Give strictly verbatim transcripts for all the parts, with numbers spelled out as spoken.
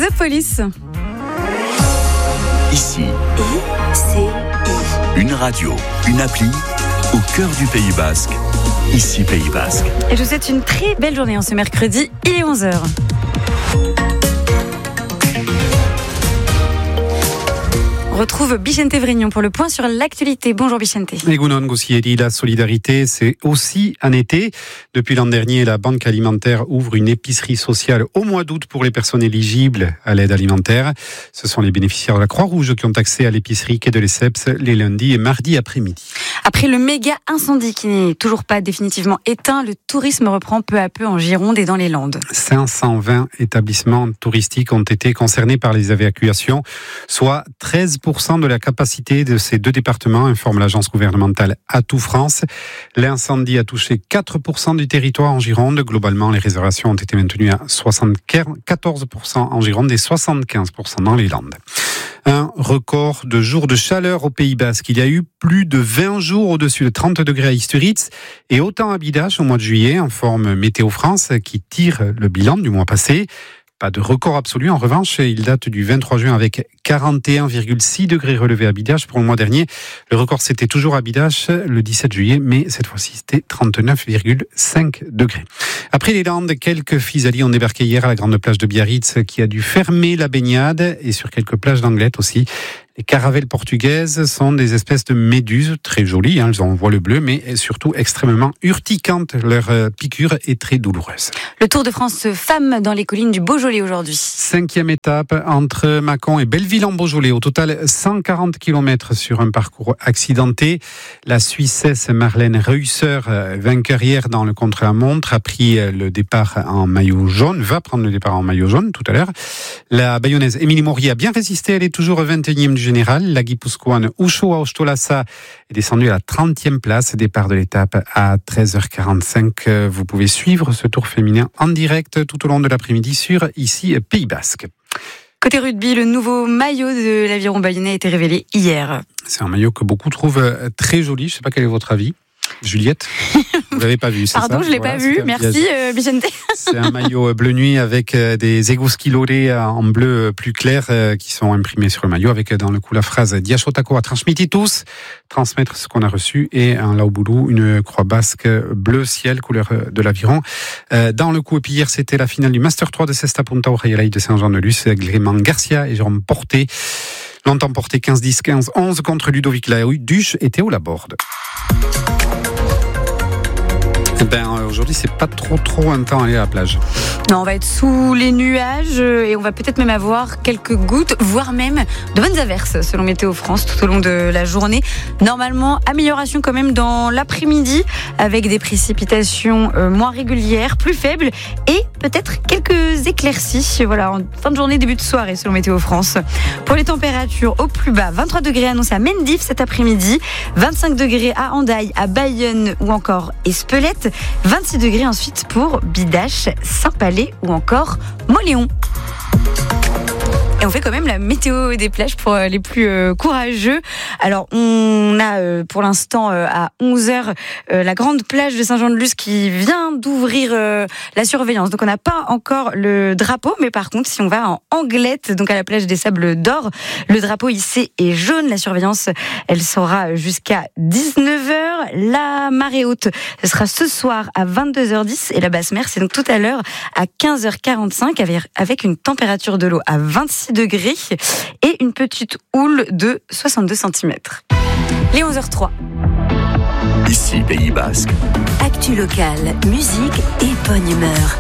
The Police. Ici, I C I. une radio, une appli au cœur du Pays Basque. Ici, Pays Basque. Et je vous souhaite une très belle journée en ce mercredi, il est onze heures. Retrouve Bichente Vrignon pour le point sur l'actualité. Bonjour Bichente. Egunon Goussieri, la solidarité, c'est aussi un été. Depuis l'an dernier, la Banque alimentaire ouvre une épicerie sociale au mois d'août pour les personnes éligibles à l'aide alimentaire. Ce sont les bénéficiaires de la Croix-Rouge qui ont accès à l'épicerie Quai de Lesseps les lundis et mardis après-midi. Après le méga incendie qui n'est toujours pas définitivement éteint, le tourisme reprend peu à peu en Gironde et dans les Landes. cinq cent vingt établissements touristiques ont été concernés par les évacuations, soit treize pour cent de la capacité de ces deux départements, informe l'agence gouvernementale Atout France. L'incendie a touché quatre pour cent du territoire en Gironde. Globalement, les réservations ont été maintenues à soixante-quatorze pour cent en Gironde et soixante-quinze pour cent dans les Landes. Un record de jours de chaleur au Pays Basque. Il y a eu plus de vingt jours au-dessus de trente degrés à Isturitz et autant à Bidache au mois de juillet, informe Météo France qui tire le bilan du mois passé. Pas de record absolu. En revanche, il date du vingt-trois juin avec quarante et un virgule six degrés relevés à Bidache pour le mois dernier. Le record, c'était toujours à Bidache le dix-sept juillet, mais cette fois-ci, c'était trente-neuf virgule cinq degrés. Après les Landes, quelques Physalis ont débarqué hier à la grande plage de Biarritz qui a dû fermer la baignade et sur quelques plages d'Anglet aussi. Les caravelles portugaises sont des espèces de méduses très jolies, hein, elles ont un voile bleu, mais surtout extrêmement urticantes. Leur piqûre est très douloureuse. Le Tour de France femmes dans les collines du Beaujolais aujourd'hui. Cinquième étape entre Mâcon et Belleville-en-Beaujolais. Au total, cent quarante kilomètres sur un parcours accidenté. La Suissesse Marlène Reusser, vainqueur hier dans le contre-la-montre, a pris le départ en maillot jaune, va prendre le départ en maillot jaune tout à l'heure. La Bayonnaise Émilie Maury a bien résisté, elle est toujours vingt et unième du général. La Guipuscoane Uchoa Ostolassa est descendue à la trentième place. Départ de l'étape à treize heures quarante-cinq. Vous pouvez suivre ce tour féminin en direct tout au long de l'après-midi sur Ici Pays Basque. Côté rugby, le nouveau maillot de l'Aviron Bayonnais a été révélé hier. C'est un maillot que beaucoup trouvent très joli. Je ne sais pas quel est votre avis. Juliette, vous l'avez pas vu, c'est Pardon, ça? je l'ai voilà, pas vu. Merci, euh, Bichente. C'est un maillot bleu nuit avec des égoskilorés en bleu plus clair qui sont imprimés sur le maillot avec dans le coup la phrase Diachotako a transmititus, transmettre ce qu'on a reçu, et un laoboulou, une croix basque bleu ciel couleur de l'Aviron. Dans le coup, et puis hier c'était la finale du Master trois de Cesta Punta au Rayalay de Saint-Jean-de-Luz. Grément Garcia et Jérôme Porté l'ont emporté quinze dix, quinze onze contre Ludovic Laduche et Théo Laborde. Ben, aujourd'hui, c'est pas trop trop un temps à aller à la plage. Non, on va être sous les nuages et on va peut-être même avoir quelques gouttes, voire même de bonnes averses, selon Météo France, tout au long de la journée. Normalement, amélioration quand même dans l'après-midi, avec des précipitations moins régulières, plus faibles, et peut-être quelques éclaircies. Voilà, en fin de journée, début de soirée, selon Météo France. Pour les températures, au plus bas, vingt-trois degrés annoncés à Mendif cet après-midi, vingt-cinq degrés à Hendaye, à Bayonne ou encore Espelette, vingt-six degrés ensuite pour Bidache, Saint-Palais ou encore Mauléon. Et on fait quand même la météo des plages pour les plus euh, courageux. Alors, on a euh, pour l'instant euh, à onze heures euh, la grande plage de Saint-Jean-de-Luz qui vient d'ouvrir euh, la surveillance. Donc, on n'a pas encore le drapeau. Mais par contre, si on va en Anglette, donc à la plage des Sables d'Or, le drapeau hissé est jaune. La surveillance, elle sera jusqu'à dix-neuf heures. La marée haute, ce sera ce soir à vingt-deux heures dix. Et la basse mer, c'est donc tout à l'heure à quinze heures quarante-cinq avec une température de l'eau à vingt-six degrés et une petite houle de soixante-deux centimètres. Les onze heures trois. Ici, Pays Basque. Actu locale, musique et bonne humeur.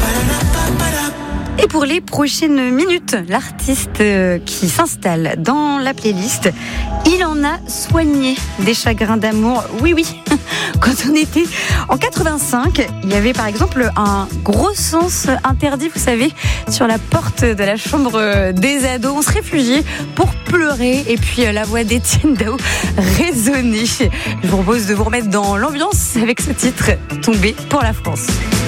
Et pour les prochaines minutes, l'artiste qui s'installe dans la playlist, il en a soigné des chagrins d'amour. Oui, oui. Quand on était en quatre-vingt-cinq, il y avait par exemple un gros sens interdit, vous savez, sur la porte de la chambre des ados. On se réfugiait pour pleurer et puis la voix d'Étienne Dao résonnait. Je vous propose de vous remettre dans l'ambiance avec ce titre, Tombé pour la France.